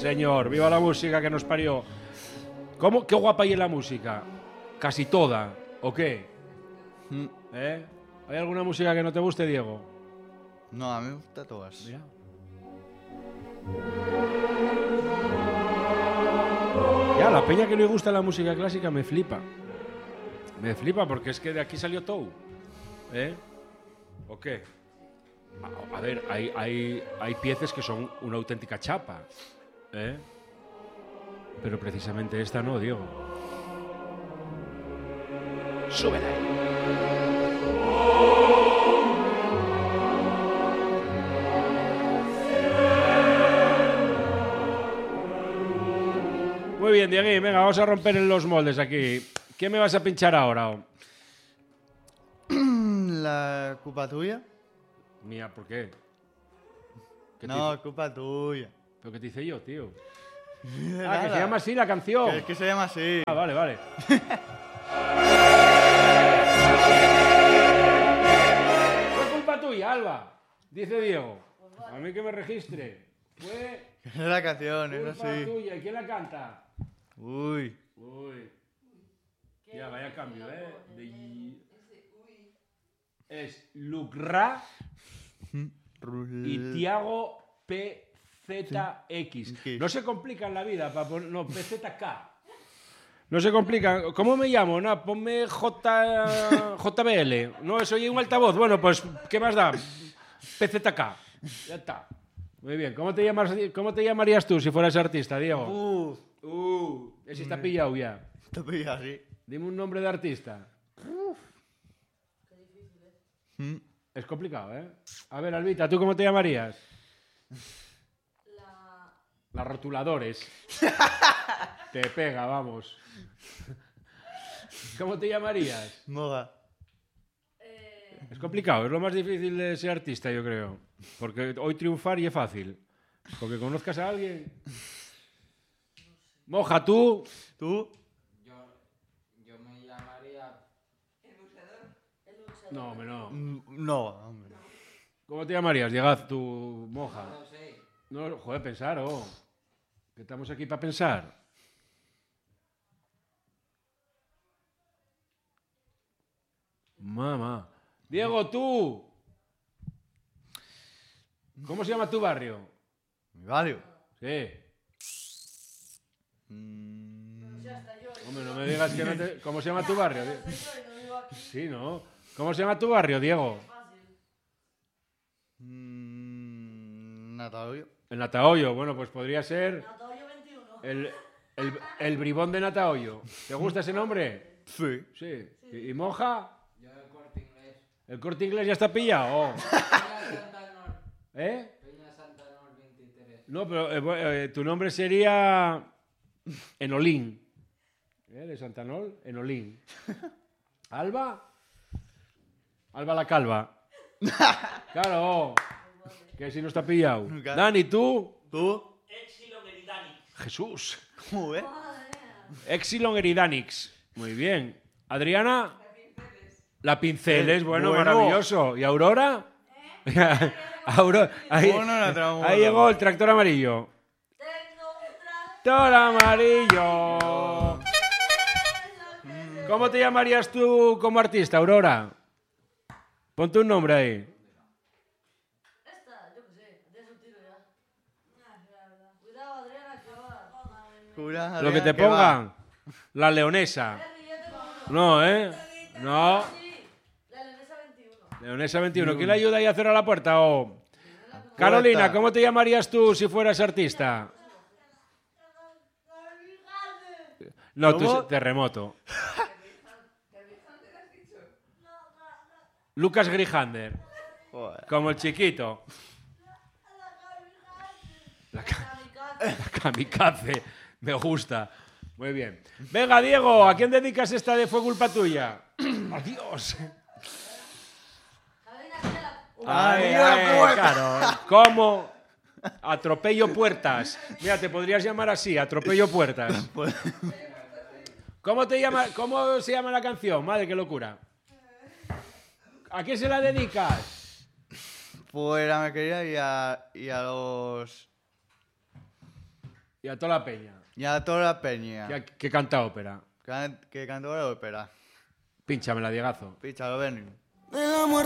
señor. Viva la música que nos parió. ¿Cómo? ¿Qué guapa hay en la música? Casi toda, ¿o qué? ¿Eh? ¿Hay alguna música que no te guste, Diego? No, a mí me gustan todas. Mira. Ya, la peña que no le gusta la música clásica me flipa. Me flipa porque es que de aquí salió todo. ¿Eh? ¿O qué? A ver, hay piezas que son una auténtica chapa. ¿Eh? Pero precisamente esta no, Diego. Súbela ahí. Muy bien, Diego, venga, vamos a romper en los moldes aquí. ¿Qué me vas a pinchar ahora? ¿La culpa tuya? Mía, ¿por qué? No, culpa tuya. ¿Pero qué te hice yo, tío? Nada. Que se llama así la canción. Que es que se llama así. Ah, vale, vale. Fue culpa tuya, Alba, dice Diego. A mí que me registre. Fue Es la canción, es culpa así. tuya. ¿Y quién la canta? Uy. Uy. Ya, vaya cambio, ¿eh? Es Lucra y Tiago PZX. ¿Qué? No se complican la vida para poner... No, PZK. No se complican. ¿Cómo me llamo? No, ponme JBL. No, soy un altavoz. Bueno, pues, ¿qué más da? PZK. Ya está. Muy bien. ¿Cómo te llamarías tú si fueras artista, Diego? Ese está pillado ya. Te pillas así. Dime un nombre de artista. Es complicado, ¿eh? A ver, Albita, ¿tú cómo te llamarías? Las rotuladores. Te pega, vamos. ¿Cómo te llamarías? Moga. Es complicado, es lo más difícil de ser artista, yo creo. Porque hoy triunfar y es fácil. Porque conozcas a alguien. Moja, ¿tú? ¿Tú? Yo me llamaría... No, hombre, no. No, hombre. ¿Cómo te llamarías? Llegad, tú, Moja. No sé. No, joder, pensar, oh. Que estamos aquí para pensar. Mamá. Diego, tú. ¿Cómo se llama tu barrio? Mi barrio. Sí. Hombre, no me digas que no te... ¿Cómo se llama tu barrio? Sí, ¿no? ¿Cómo se llama tu barrio, Diego? Nataoyo. El Natahoyo. Bueno, pues podría ser... El bribón de Natahoyo. ¿Te gusta ese nombre? Sí. Sí. ¿Y Moja? Yo el Corte Inglés. ¿El Corte Inglés ya está pillado? Oh. Peña Santanol. ¿Eh? Peña Santanol 23. No, pero tu nombre sería Enolín. De Santanol, Enolín. ¿Alba? Alba la calva. Claro, que si no está pillado. Dani, ¿tú? ¿Tú? Epsilon Eridani. Jesús. ¿Cómo, Epsilon Eridanix. Muy bien. Adriana. La Pinceles. Bueno, Bueno. maravilloso. ¿Y Aurora? Aurora. Ahí, Bueno, la tramo. ahí llegó el tractor amarillo. Tractor amarillo. ¿Cómo te llamarías tú como artista, Aurora? Ponte un nombre ahí. Yo qué sé, de eso tiro ya. Cuidado, Adriana, que va. Cura, Lo que te Adriana, va. pongan. La leonesa. No, ¿eh? No. La Leonesa 21. Leonesa 21. ¿Quién le ayuda ahí a cerrar la puerta? Oh. Carolina, ¿cómo te llamarías tú si fueras artista? No, tú ¿Cómo? terremoto. Lucas Grijander. Joder. Como el chiquito. La kamikaze. Me gusta. Muy bien. Venga, Diego, ¿a quién dedicas esta de Fue culpa tuya? ¡Adiós! Claro. ¿Cómo? Atropello puertas. Mira, te podrías llamar así, Atropello puertas. ¿Cómo se llama la canción? Madre, qué locura. ¿A quién se la dedicas? Pues a mi querida y a los... Y a toda la peña. Y a toda la peña. Que canta ópera. Que cantó la ópera. Pínchamela, Diegazo. Píchalo, ven.